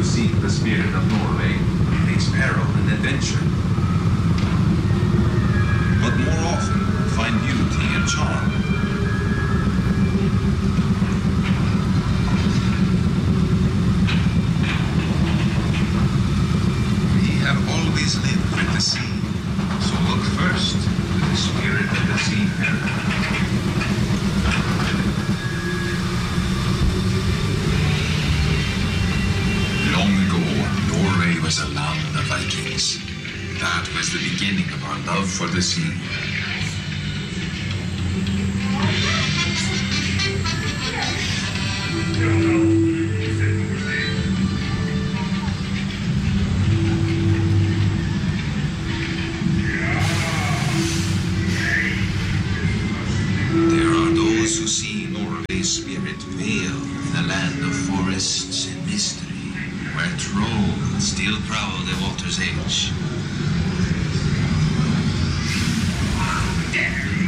who seek the spirit of Norway face peril and adventure, but more often find beauty and charm. We have always lived with the sea, so look first to the spirit of the seafarer. Long ago, Norway was a land of Vikings. That was the beginning of our love for the sea. There are those who see Norway's spirit veil in a land of forests and mystery, where trolls still prowl the water's edge.